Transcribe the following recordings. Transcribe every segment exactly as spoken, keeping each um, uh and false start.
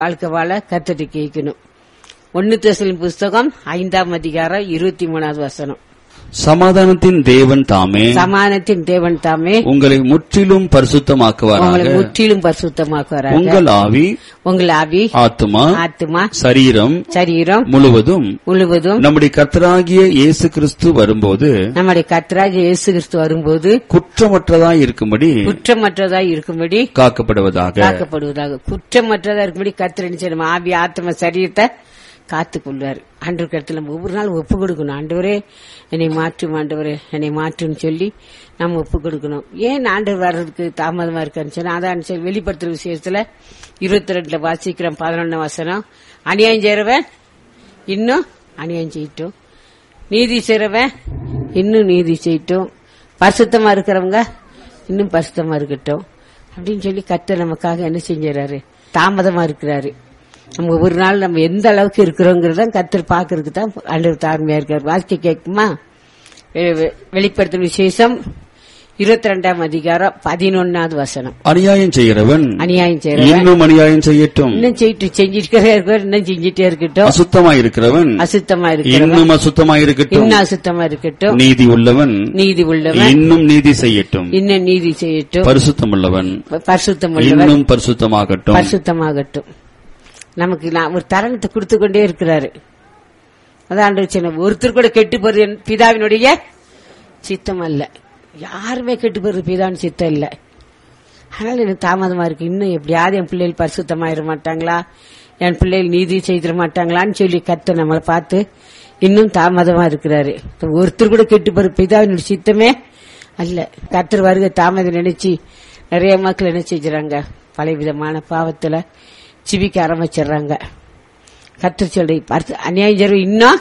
வாழ்க்கை வாழ கர்த்தரை கேட்கணும். ஒன்னு தெசலோனிக்கேயர் புஸ்தகம் ஐந்தாம் அதிகாரம் இருபத்தி மூணாவது வசனம். சமாதானத்தின் தேவன் தாமே சமாதானத்தின் தேவன் தாமே உங்களை முற்றிலும் பரிசுத்தமாக்குவாராக. உங்களை முற்றிலும் பரிசுத்தமாக்குவாராக. உங்கள் ஆவி உங்கள் ஆவி ஆத்துமா ஆத்துமா சரீரம் சரீரம் முழுவதும் முழுவதும் நம்முடைய கர்த்தராகிய இயேசு கிறிஸ்து வரும்போது நம்முடைய கர்த்தராகிய இயேசு கிறிஸ்து வரும்போது குற்றமற்றதாய் இருக்கும்படி குற்றமற்றதாய் இருக்கும்படி காக்கப்படுவதாக காக்கப்படுவதாக. குற்றமற்றதா இருக்கும்படி கர்த்தர் என்ன செய்யணும்? ஆவி ஆத்ம சரீரத்தை காத்துக் கொள்வார். ஆண்டவர் கருத்துல நம்ம ஒவ்வொரு நாள் ஒப்பு கொடுக்கணும். ஆண்டவரே என்னை மாற்றும், ஆண்டவரே என்னை மாற்றுன்னு சொல்லி நம்ம ஒப்பு கொடுக்கணும். ஏன் ஆண்டவர் வர்றதுக்கு தாமதமா இருக்கான்னு சொன்னா அதான் சொல்லி வெளிப்படுத்துற விஷயத்துல இருபத்தி ரெண்டுல வாசிக்கிறோம் பதினொன்னாம் வசனம். அநியாயம் செய்றவன் இன்னும் அநியாயம் செய்யட்டும், நீதி செய்றவன் இன்னும் நீதி செய்யட்டும், பரிசுத்தமா இருக்கிறவங்க இன்னும் பரிசுத்தமா இருக்கட்டும் அப்படின்னு சொல்லி கர்த்தர் நமக்காக என்ன செஞ்சாரு? தாமதமா இருக்கிறாரு. நம்ம ஒவ்வொரு நாள் நம்ம எந்த அளவுக்கு இருக்கிறோங்கிறத கர்த்தர் பாக்குறதுக்கு தான் ஆண்டவர் தாழ்மையா இருக்காரு. வாழ்க்கை கேட்குமா? வெளிப்படுத்தும் விசேஷம் இருபத்தி ரெண்டாம் அதிகாரம் பதினொன்னாவது வசனம். அநியாயம் செய்கிறவன் அநியாயம் செய்யறவன் இன்னும் அநியாயம் செய்யட்டும், இன்னும் செய்யிட்டு செஞ்சுட்டே இருக்கிற இன்னும் செஞ்சுட்டே இருக்கட்டும், அசுத்தமா இருக்கிறவன் அசுத்தமா இருக்கிறவன் இன்னும் அசுத்தமா இருக்கட்டும், இன்னும் அசுத்தமா இருக்கட்டும், நீதி உள்ளவன் நீதி உள்ளவன் இன்னும் நீதி செய்யட்டும், இன்னும் நீதி செய்யட்டும், பரிசுத்தம் உள்ளவன் பரிசுத்தம் உள்ளவன் இன்னும் பரிசுத்தமாகட்டும். பரிசுத்தமாகட்டும். நமக்கு நான் ஒரு தருணத்தை கொடுத்து கொண்டே இருக்கிறாரு. அதான் ஆண்டவர் சொன்ன, ஒருத்தர் கூட கெட்டு போறது என் பிதாவினுடைய சித்தம் அல்ல. யாருமே கெட்டு போறது பிதாவின் சித்தம் இல்ல. அதனால எனக்கு தாமதமா இருக்கு. இன்னும் எப்படியாவது என் பிள்ளைகள் பரிசுத்தமாயிட மாட்டாங்களா, என் பிள்ளைகள் நீதி செய்திட மாட்டாங்களான்னு சொல்லி கர்த்தர் நம்மளை பார்த்து இன்னும் தாமதமா இருக்கிறாரு. ஒருத்தர் கூட கெட்டு போறது பிதாவினுடைய சித்தமே அல்ல. கர்த்தர் வருகை தாமதம் நினைச்சு நிறைய மக்கள் என்ன செஞ்சுறாங்க? பல விதமான பாவத்துல சிவிக்க ஆரம்பிச்சிடுறாங்க. கர்த்தர் சொல்லி அநியாயம் செய்றவன் இன்னும்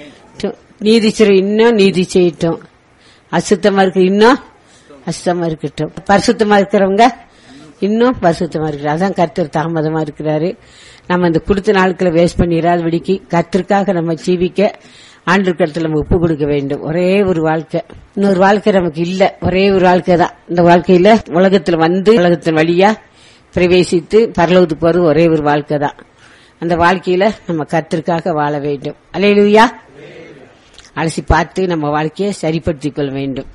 நீதி செய்றவன் இன்னும் நீதி செய்யட்டும், அசுத்தமா இருக்கு இன்னும் அசுத்தமா இருக்கட்டும், பரிசுத்தமா இருக்கிறவங்க இன்னும் பரிசுத்தமா இருக்கிற. அதான் கர்த்தர் தாமதமா இருக்கிறாரு. நம்ம இந்த கொடுத்த நாட்களை வேஸ்ட் பண்ணிடாதபடிக்கு கர்த்தருக்காக நம்ம ஜீவிக்க ஆண்டவர் கருத்துல நம்ம ஒப்பு கொடுக்க வேண்டும். ஒரே ஒரு வாழ்க்கை, இன்னொரு வாழ்க்கை நமக்கு இல்ல. ஒரே ஒரு வாழ்க்கை தான். இந்த வாழ்க்கையில உலகத்துல வந்து உலகத்தின் வழியா பிரவேசித்து பரலோகத்துக்கு போறது ஒரே ஒரு வாழ்க்கை தான். அந்த வாழ்க்கையில நம்ம கர்த்தருக்காக வாழ வேண்டும். அல்லேலூயா. அலசி பார்த்து நம்ம வாழ்க்கையை சரிப்படுத்திக் கொள்ள வேண்டும்.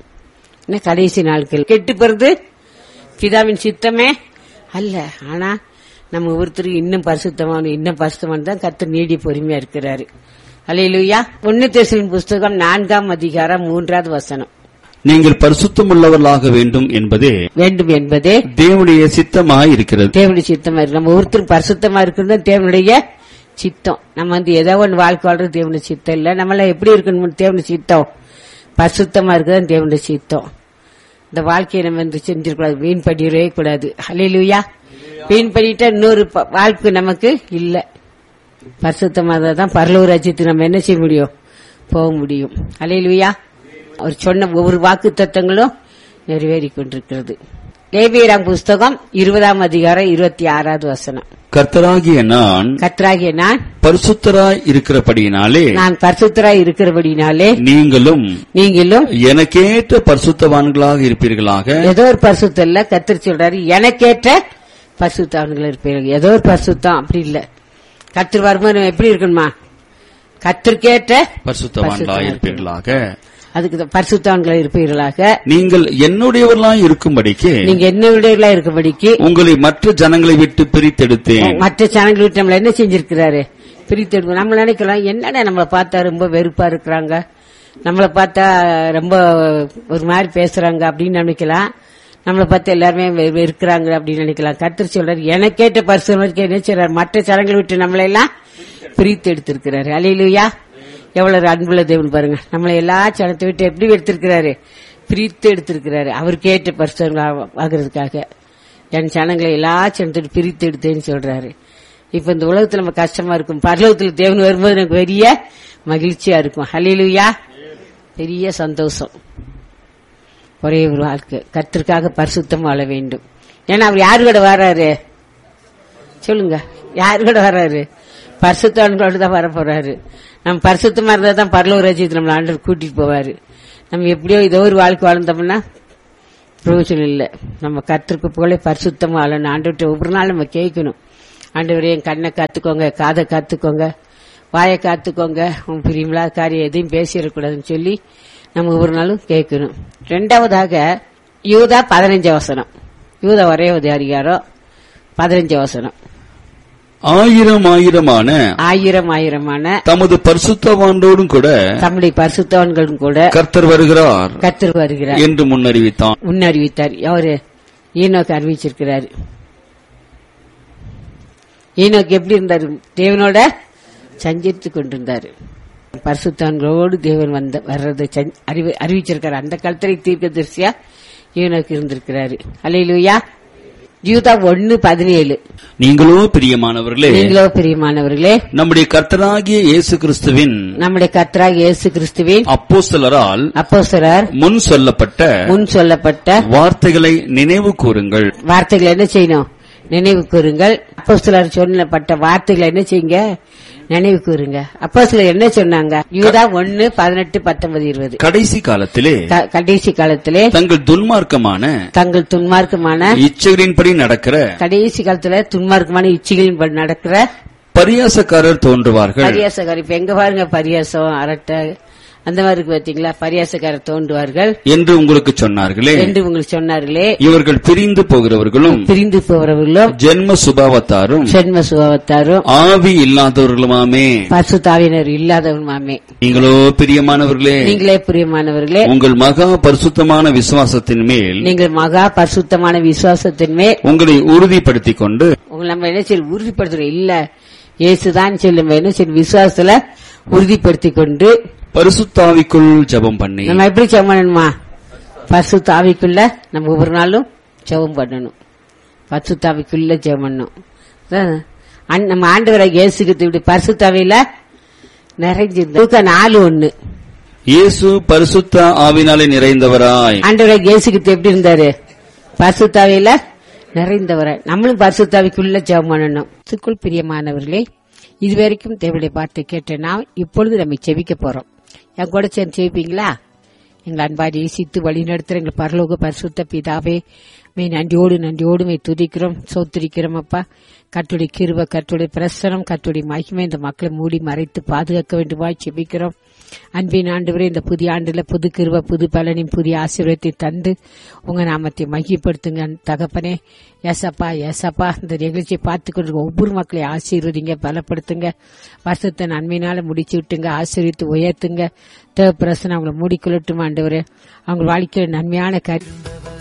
கடைசி நாட்கள் கெட்டு போறது பிதாவின் சித்தமே அல்ல. ஆனா நம்ம ஒருத்தருக்கு இன்னும் பரிசுத்தமான இன்னும் பரிசுத்தமான தான் கர்த்தர் நீடிய பொறுமையா இருக்கிறாரு. அல்லேலூயா. ஒன்னு தெசலோனிக்கேயர் புஸ்தகம் நான்காம் அதிகாரம் மூன்றாவது வசனம். நீங்கள் பரிசுத்தமுள்ளவர்களாக வேண்டும் என்பதே வேண்டும் என்பதே தேவனுடைய சித்தமாய் இருக்கிறது. தேவனுடைய சித்தமா இருக்கு. நம்ம ஒருத்தருக்கு பரிசுத்தமா இருக்கிறது தேவனுடைய சித்தம். நம்ம வந்து ஏதோ ஒன்று வாழ்க்கை வாழ்றது தேவனுடைய சித்தம் இல்ல. நம்மள எப்படி இருக்கணும்? தேவனுடைய சித்தம் பரிசுத்தமா இருக்கிறது தேவனுடைய சித்தம். இந்த வாழ்க்கையை நம்ம வந்து செஞ்சிருக்கூடாது, வீண் பண்ணிடவே கூடாது. அல்லேலூயா. வீண் பண்ணிட்டா இன்னொரு வாழ்க்கை நமக்கு இல்ல. பரிசுத்தமா தான் பரலோக ராஜ்யத்துக்கு நம்ம என்ன செய்ய முடியும்? போக முடியும். அல்லேலூயா. அவர் சொன்ன ஒவ்வொரு வாக்கு தத்தங்களும் நிறைவேறி கொண்டிருக்கிறது. லேவியராம் புஸ்தகம் இருபதாம் அதிகாரம் இருபத்தி ஆறாவது வசனம். கர்த்தராகிய நான் கர்த்தராகிய நான் பரிசுத்தராய் இருக்கிறபடியினாலே நான் பரிசுத்தராய் இருக்கிறபடினாலே நீங்களும் நீங்களும் எனக்கேற்ற பரிசுத்தவான்களாக இருப்பீர்களாக. ஏதோ ஒரு பரிசுத்தம் இல்ல. கர்த்தர் சொல்றாரு எனக்கேற்ற பரிசுத்தவான்கள் இருப்பீர்கள். ஏதோ ஒரு பரிசுத்தம் அப்படி இல்ல. கர்த்தர் வருமானம் எப்படி இருக்கணுமா? கர்த்தருக்கேற்ற பரிசுத்தவான்களாக இருப்பீர்களாக. அதுக்கு பரிசுத்தவான்களை இருப்பீர்களாக. நீங்கள் என்னுடையவர்களாய் இருக்கும்படிக்கு நீங்க என்னுடையவர்களா இருக்கும்படிக்கு உங்களை மற்ற ஜனங்களை விட்டு பிரித்தெடுத்தேன். மற்ற ஜனங்களை விட்டு நம்மள என்ன செஞ்சிருக்கிறாரு? பிரித்தெடுக்க. நம்ம நினைக்கலாம் என்னடா நம்மளை பார்த்தா ரொம்ப வெறுப்பா இருக்கிறாங்க, நம்மளை பார்த்தா ரொம்ப ஒரு மாதிரி பேசுறாங்க அப்படின்னு நினைக்கலாம். நம்மளை பார்த்து எல்லாருமே வெறுக்கிறாங்க அப்படின்னு நினைக்கலாம். கர்த்தர் சொல்றாரு எனக்கேற்ற பரிசுத்தவான்கள் என்ன செய்யறாரு? மற்ற ஜனங்களை விட்டு நம்மளை எல்லாம் பிரித்து எடுத்திருக்கிறாரு. அல்லேலூயா. எவ்வளவு அன்புள்ள தேவன் பாருங்க. நம்மளை எல்லா சனத்தை விட்டு எப்படி எடுத்திருக்கிறாரு? பிரித்து எடுத்திருக்கிறாரு. அவருக்கு ஏற்ற பரிசுத்தவான்கள் ஆகிறதுக்காக. என் சனங்களை எல்லா சனத்தை விட்டு பிரித்து எடுத்தேன்னு சொல்றாரு. இப்ப இந்த உலகத்துல நம்ம கஷ்டமா இருக்கும், பரலோகத்துல தேவன் வரும்போது எனக்கு பெரிய மகிழ்ச்சியா இருக்கும். ஹல்லேலூயா. பெரிய சந்தோஷம். ஒரே ஒரு வாழ்க்கை கர்த்தருக்காக பரிசுத்தம் வாழ வேண்டும். ஏன்னா அவர் யாரு கூட வர்றாரு? சொல்லுங்க, யாரு கூட வர்றாரு? பரிசுத்தவான்களோடு தான் வர போறாரு. நம்ம பரிசுத்தமா இருந்தா தான் பரலோக ராஜ்யத்துக்கு நம்மள ஆண்டவர் கூட்டிட்டு போவாரு. நம்ம எப்படியோ ஏதோ ஒரு வாழ்க்கை வாழ்ந்தோம்னா பிரயோஜனம் இல்லை. நம்ம கர்த்தருக்கு போல பரிசுத்தமா வாழணும். ஆண்டவர்கிட்ட ஒவ்வொரு நாள் நம்ம கேட்கணும். ஆண்டவரே என் கண்ணை காத்துக்கோங்க, காதை காத்துக்கோங்க, வாயை காத்துக்கோங்க, உன் பிரியமில்லாத காரியம் எதையும் பேசிடக்கூடாதுன்னு சொல்லி நம்ம ஒவ்வொரு நாளும் கேட்கணும். ரெண்டாவதாக யூதா பதினஞ்சு வசனம். யூதா ஒரே ஒரு அதிகாரம் பதினஞ்சு வசனம். ஆயிரம் ஆயிரமான ஆயிரம் ஆயிரமான தமது பரிசுத்தவான்களோடும் கூட தம்முடைய பரிசுத்தவான்களும் கூட கர்த்தர் வருகிறார் கர்த்தர் வருகிறார் என்று முன்னறிவித்தான். முன்னறிவித்தார். அவரு ஈனோக்கு அறிவிச்சிருக்கிறார். ஈனோக்கு எப்படி இருந்தாரு? தேவனோட சஞ்சரித்துக் கொண்டிருந்தாரு. பரிசுத்தவான்களோடு தேவன் வந்த வர்றது அறிவிச்சிருக்காரு. அந்த காலத்திலே தீர்க்கதரிசியா ஈனோக்கு இருந்திருக்கிறாரு. அல்லேலூயா. யூதா ஒன்னு பதினேழு. நீங்களோ பிரியமானவர்களே நீங்களோ பிரியமானவர்களே நம்முடைய கர்த்தராகிய இயேசு கிறிஸ்துவின் நம்முடைய கர்த்தராகிய இயேசு கிறிஸ்துவின் அப்போஸ்தலரால் அப்போஸ்தலர் முன் சொல்லப்பட்ட முன் சொல்லப்பட்ட வார்த்தைகளை நினைவு கூறுங்கள். வார்த்தைகளை என்ன செய்யணும்? நினைவு கூறுங்கள். அப்போஸ்தலர் சொல்லப்பட்ட வார்த்தைகளை என்ன செய்யுங்க? நினைவு கூறுங்க. அப்போஸ்தலர் என்ன சொன்னாங்க? யூதா ஒன்னு பதினெட்டு பத்தொன்பது இருபது. கடைசி காலத்திலே கடைசி காலத்திலே தங்கள் துன்மார்க்கமான தங்கள் துன்மார்க்கமான இச்சைகளின்படி நடக்கிற கடைசி காலத்துல துன்மார்க்கமான இச்சைகளின்படி நடக்கிற பரியாசக்காரர் தோன்றுவார்கள். பரியாசக்காரர் இப்ப எங்க பாருங்க, பரியாசம் அரட்டை அந்த மாதிரி இருக்கு பாத்தீங்களா? பரியாசக்காரர் தோன்றுவார்கள் என்று உங்களுக்கு சொன்னார்களே என்று உங்களுக்கு சொன்னார்களே. இவர்கள் பிரிந்து போகிறவர்களும் பிரிந்து போகிறவர்களும் ஜென்ம சுபாவத்தாரும் ஜென்ம சுபாவத்தாரும் ஆவி இல்லாதவர்களுமாமே பரிசுத்தாவினர் இல்லாதவருமாமே. நீங்களோ பிரியமானவர்களே நீங்களே பிரியமானவர்களே உங்கள் மகா பரிசுத்தமான விசுவாசத்தின் மேல் நீங்கள் மகா பரிசுத்தமான விசுவாசத்தின் மேல் உங்களை உறுதிப்படுத்திக் கொண்டு உங்களை நம்ம என்ன செய்ய உறுதிப்படுத்துறோம்? இல்ல இயேசுதான் சொல்லும் என்ன செய்ய விசுவாசத்துல உறுதிப்படுத்திக் கொண்டு பரிசுத்தாவிக்குள் ஜெபம் பண்ணி. நம்ம எப்படி ஜெபம் பண்ணணுமா? பரிசுத்தாவிக்குள்ள நம்ம ஒவ்வொரு நாளும் ஜெபம் பண்ணணும். பரிசுத்தாவிக்குள்ள ஜெபம் பண்ணணும். நம்ம ஆண்டவராகிய இயேசுக்கு இப்படி பரிசுத்தாவியில நிறைஞ்சிருந்த நாலு ஒண்ணு. இயேசு பரிசுத்த ஆவினாலே நிறைந்தவராய். ஆண்டவராகிய இயேசுக்கு எப்படி இருந்தாரு? பரிசுத்தாவியில நிறைந்தவராய். நம்மளும் பரிசுத்தாவிக்குள்ள ஜெபம் பண்ணணும். இதுக்குள் பிரியமானவர்களே, இதுவரைக்கும் தேவனுடைய வார்த்தை கேட்ட நாம் இப்பொழுது நம்ம செபிக்க போறோம். என் கூட சேர்ந்து செபிப்பீங்களா? எங்கள் அன்பாடி நேசித்து வழி நடத்துற எங்கள் பரலோக பரிசுத்த பிதாவே, மே நன்றியோடு நன்றியோடு மே துதிக்கிறோம், சோத்திரிக்கிறோம். அப்பா, கர்த்தருடைய கிருபை, கர்த்தருடைய பிரசனம், கர்த்தருடைய மகிமை இந்த மக்களை மூடி மறைத்து பாதுகாக்க வேண்டுமாய் செபிக்கிறோம். அன்பின் ஆண்டவரே, இந்த புதிய ஆண்டுல புது கிருபை, புது பலனையும் புதிய ஆசீர்வாதத்தை தந்து உங்க நாமத்தை மகிப்படுத்துங்க தகப்பனே. ஏசப்பா ஏசப்பா இந்த நிகழ்ச்சியை பார்த்து கொண்டு ஒவ்வொரு மக்களையும் ஆசீர்வதிங்க, பலப்படுத்துங்க. வருஷத்தை நன்மையினால முடிச்சு விட்டுங்க, ஆசீர்வித்து உயர்த்துங்க. தேவ பிரசனம் அவங்களை மூடிக்கொள்ளட்டும் ஆண்டவரே. அவங்க வாழ்க்கையில நன்மையான காரியம்